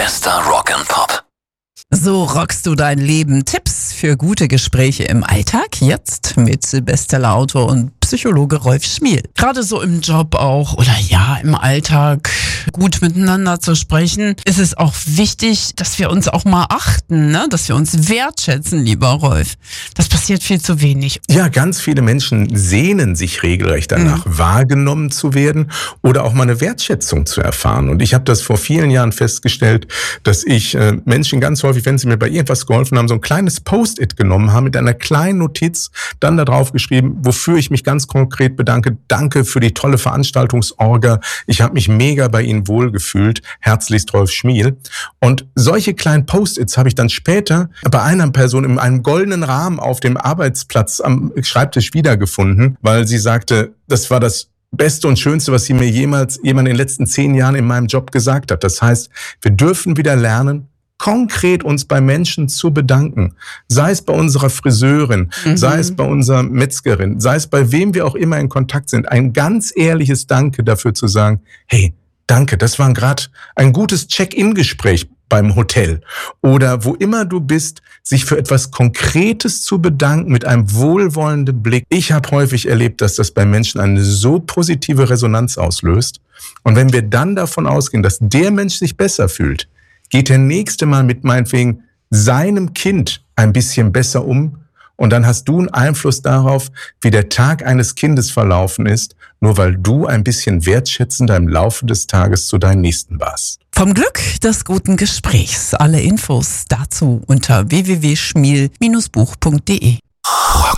Bester Rock and Pop. So rockst du dein Leben. Tipps für gute Gespräche im Alltag. Jetzt mit Bestsellerautor und Psychologe Rolf Schmiel. Gerade so im Job auch oder ja im Alltag gut miteinander zu sprechen, ist es auch wichtig, dass wir uns auch mal achten, ne? Dass wir uns wertschätzen, lieber Rolf. Das passiert viel zu wenig. Ja, ganz viele Menschen sehnen sich regelrecht danach, wahrgenommen zu werden oder auch mal eine Wertschätzung zu erfahren. Und ich habe das vor vielen Jahren festgestellt, dass ich Menschen ganz häufig, wenn sie mir bei irgendwas geholfen haben, so ein kleines Post-it genommen haben mit einer kleinen Notiz, dann da drauf geschrieben, wofür ich mich ganz konkret bedanke. Danke für die tolle Veranstaltungsorga. Ich habe mich mega bei Ihnen wohlgefühlt. Herzlichst Rolf Schmiel. Und solche kleinen Post-its habe ich dann später bei einer Person in einem goldenen Rahmen auf dem Arbeitsplatz am Schreibtisch wiedergefunden, weil sie sagte, das war das Beste und Schönste, was sie mir jemals jemand in den letzten 10 Jahren in meinem Job gesagt hat. Das heißt, wir dürfen wieder lernen, konkret uns bei Menschen zu bedanken. Sei es bei unserer Friseurin, sei es bei unserer Metzgerin, sei es bei wem wir auch immer in Kontakt sind. Ein ganz ehrliches Danke dafür zu sagen, hey, danke, das war gerade ein gutes Check-in-Gespräch beim Hotel. Oder wo immer du bist, sich für etwas Konkretes zu bedanken mit einem wohlwollenden Blick. Ich habe häufig erlebt, dass das bei Menschen eine so positive Resonanz auslöst. Und wenn wir dann davon ausgehen, dass der Mensch sich besser fühlt, geht der nächste Mal mit meinetwegen seinem Kind ein bisschen besser um und dann hast du einen Einfluss darauf, wie der Tag eines Kindes verlaufen ist, nur weil du ein bisschen wertschätzender im Laufe des Tages zu deinen Nächsten warst. Vom Glück des guten Gesprächs. Alle Infos dazu unter www.schmiel-buch.de.